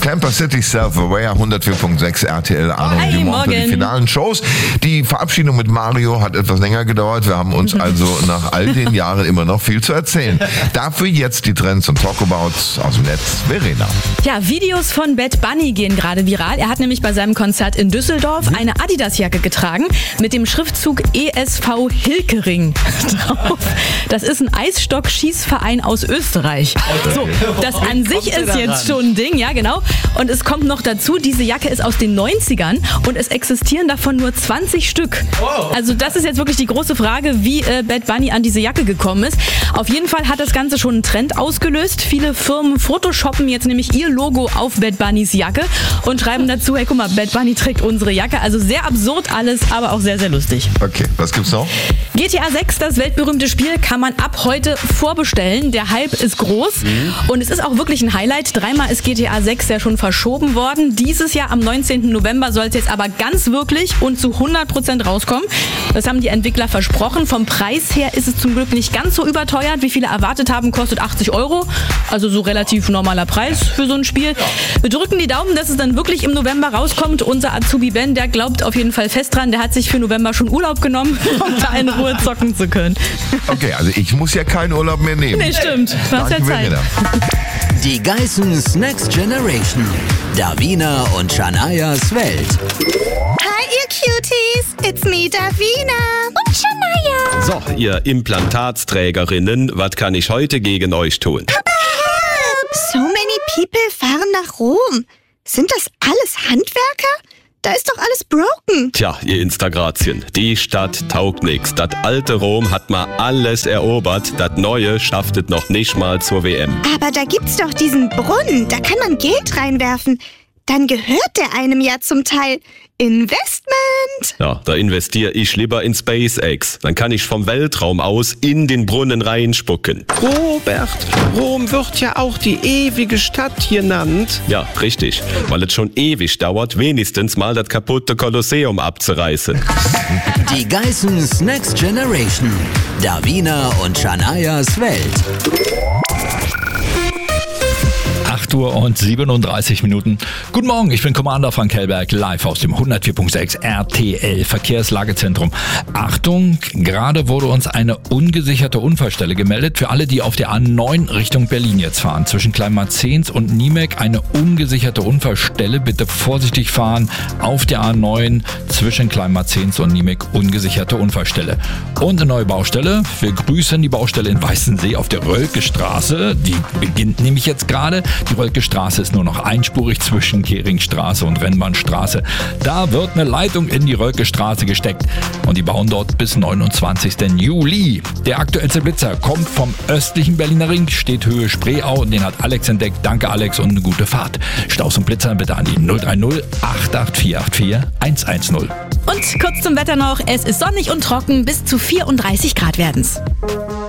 Camper City Self-Aware, 104.6 RTL, Arno und Dumont für die finalen Shows. Die Verabschiedung mit Mario hat etwas länger gedauert. Wir haben uns also nach all den Jahren immer noch viel zu erzählen. Dafür jetzt die Trends und Talkabouts aus dem Netz. Verena. Ja, Videos von Bad Bunny gehen gerade viral. Er hat nämlich bei seinem Konzert in Düsseldorf eine Adidas-Jacke getragen mit dem Schriftzug ESV Hilkering drauf. Das ist ein Eisstock-Schießverein aus Österreich. So, das an sich ist jetzt schon ein Ding, ja genau. Und es kommt noch dazu, diese Jacke ist aus den 90ern und es existieren davon nur 20 Stück. Also das ist jetzt wirklich die große Frage, wie Bad Bunny an diese Jacke gekommen ist. Auf jeden Fall hat das Ganze schon einen Trend ausgelöst. Viele Firmen photoshoppen jetzt nämlich ihr Logo auf Bad Bunnys Jacke und schreiben dazu, hey guck mal, Bad Bunny trägt unsere Jacke. Also sehr absurd alles, aber auch sehr, sehr lustig. Okay, was gibt's noch? GTA 6, das weltberühmte Spiel, kann man ab heute vorbestellen. Der Hype ist groß und es ist auch wirklich ein Highlight. 3-mal ist GTA 6 ja schon verschoben worden. Dieses Jahr am 19. November soll es jetzt aber ganz wirklich und zu 100% rauskommen. Das haben die Entwickler versprochen. Vom Preis her ist es zum Glück nicht ganz so überteuert, wie viele erwartet haben, kostet 80 €. Also so relativ normaler Preis für so ein Spiel. Wir drücken die Daumen, dass es dann wirklich im November rauskommt. Unser Azubi Ben, der glaubt auf jeden Fall fest dran. Der hat sich für November schon Urlaub genommen, um da in Ruhe zocken zu können. Okay, also ich muss ja keinen Urlaub mehr nehmen. Nee, stimmt. Du hast ja Zeit. Verena. Die Geissens Next Generation. Davina und Shanayas Welt. Hi, ihr Cuties. It's me, Davina. Und Shanaya. So, ihr Implantatsträgerinnen, was kann ich heute gegen euch tun? So many people fahren nach Rom. Sind das alles Handwerker? Da ist doch alles broken. Tja, ihr Instagrazien, die Stadt taugt nix. Das alte Rom hat mal alles erobert, das Neue schafft es noch nicht mal zur WM. Aber da gibt's doch diesen Brunnen, da kann man Geld reinwerfen. Dann gehört der einem ja zum Teil. Investment. Ja, da investiere ich lieber in SpaceX. Dann kann ich vom Weltraum aus in den Brunnen reinspucken. Robert, Rom wird ja auch die ewige Stadt genannt. Ja, richtig. Weil es schon ewig dauert, wenigstens mal das kaputte Kolosseum abzureißen. Die Geissens Next Generation. Davina und Shanayas Welt. 8:37 Minuten. Guten Morgen, ich bin Commander Frank Hellberg, live aus dem 104.6 RTL Verkehrslagezentrum. Achtung, gerade wurde uns eine ungesicherte Unfallstelle gemeldet. Für alle, die auf der A9 Richtung Berlin jetzt fahren. Zwischen Kleinmarzens und Niemek eine ungesicherte Unfallstelle. Bitte vorsichtig fahren. Auf der A9 zwischen Kleinmarzens und Niemek ungesicherte Unfallstelle. Und eine neue Baustelle. Wir grüßen die Baustelle in Weißensee auf der Rölke-Straße. Die beginnt nämlich jetzt gerade. Die Rölke-Straße ist nur noch einspurig zwischen Keringstraße und Rennbahnstraße. Da wird eine Leitung in die Rölke-Straße gesteckt und die bauen dort bis 29. Juli. Der aktuellste Blitzer kommt vom östlichen Berliner Ring, steht Höhe Spreeau und den hat Alex entdeckt. Danke Alex und eine gute Fahrt. Staus und Blitzer bitte an die 030 88484 110. Und kurz zum Wetter noch. Es ist sonnig und trocken, bis zu 34 Grad werden's.